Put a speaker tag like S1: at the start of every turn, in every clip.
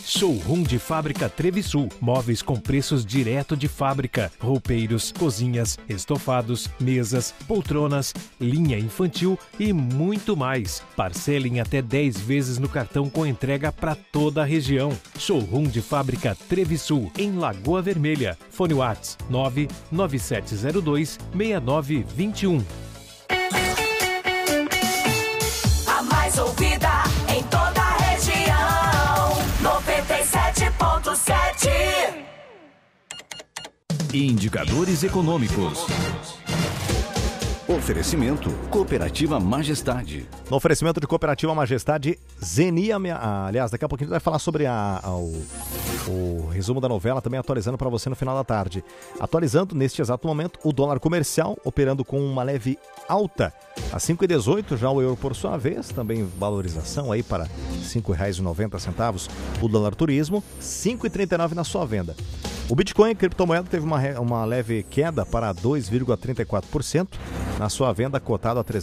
S1: Showroom de Fábrica Trevisul. Móveis com preços direto de fábrica. Roupeiros, cozinhas, estofados, mesas, poltronas, linha infantil e muito mais. Parcela em até 10 vezes no cartão com entrega para toda a região. Showroom de Fábrica Trevisul, em Lagoa Vermelha. Fone WhatsApp 99702-6921.
S2: A mais ouvida em toda a região, 97.7.
S3: Indicadores econômicos. Oferecimento Cooperativa Majestade.
S4: No oferecimento de Cooperativa Majestade, Zenia. Aliás, daqui a pouquinho a gente vai falar sobre o resumo da novela, também atualizando para você no final da tarde. Atualizando neste exato momento o dólar comercial, operando com uma leve alta a 5,18, já o euro por sua vez, também valorização aí para R$ 5,90. O dólar turismo, 5,39 na sua venda. O Bitcoin, criptomoeda, teve uma leve queda para 2,34%, na sua venda cotado a R$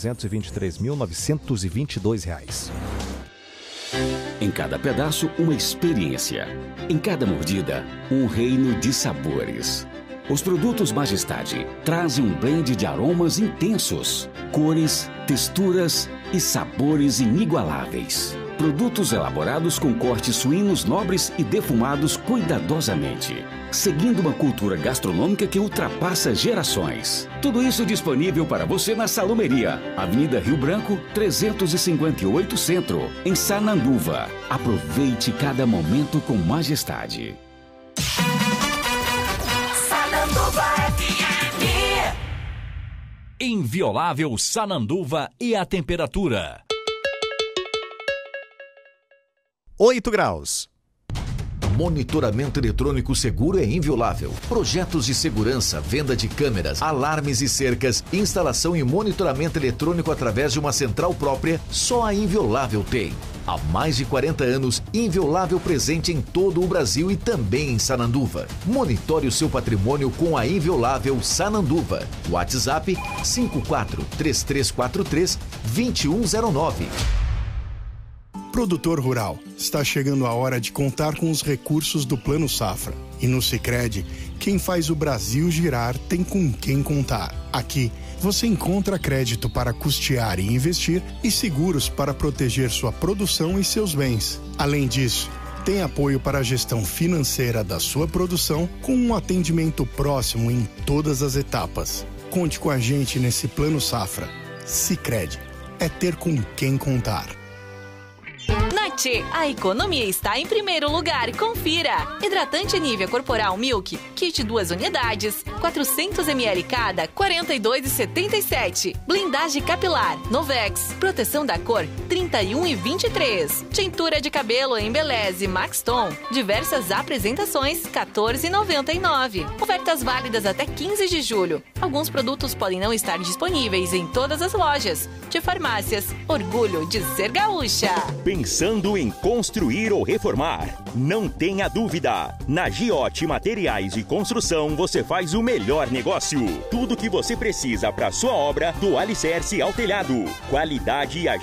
S4: 323.922.
S3: Em cada pedaço, uma experiência. Em cada mordida, um reino de sabores. Os produtos Majestade trazem um blend de aromas intensos, cores, texturas e sabores inigualáveis. Produtos elaborados com cortes suínos nobres e defumados cuidadosamente, seguindo uma cultura gastronômica que ultrapassa gerações. Tudo isso disponível para você na Salumeria, Avenida Rio Branco, 358 Centro, em Sananduva. Aproveite cada momento com Majestade.
S2: Sananduva FM.
S5: Inviolável Sananduva e a temperatura.
S4: 8 graus.
S6: Monitoramento eletrônico seguro é inviolável. Projetos de segurança, venda de câmeras, alarmes e cercas, instalação e monitoramento eletrônico através de uma central própria, só a Inviolável tem. Há mais de 40 anos, Inviolável presente em todo o Brasil e também em Sananduva. Monitore o seu patrimônio com a Inviolável Sananduva. WhatsApp 54-3343-2109.
S7: Produtor rural, está chegando a hora de contar com os recursos do Plano Safra. E no Sicredi, quem faz o Brasil girar tem com quem contar. Aqui, você encontra crédito para custear e investir e seguros para proteger sua produção e seus bens. Além disso, tem apoio para a gestão financeira da sua produção com um atendimento próximo em todas as etapas. Conte com a gente nesse Plano Safra. Sicredi, é ter com quem contar.
S8: A economia está em primeiro lugar, confira! Hidratante Nivea Corporal Milk, kit 2 unidades, 400 ml cada, R$ 42,77. Blindagem capilar, Novex, proteção da cor, R$ 31,23. Tintura de cabelo Embeleze Max Tom, diversas apresentações, R$ 14,99. Ofertas válidas até 15 de julho. Alguns produtos podem não estar disponíveis em todas as lojas. De farmácias, orgulho de ser gaúcha.
S9: Pensando em construir ou reformar? Não tenha dúvida! Na Giote Materiais de Construção você faz o melhor negócio. Tudo que você precisa para sua obra, do alicerce ao telhado. Qualidade e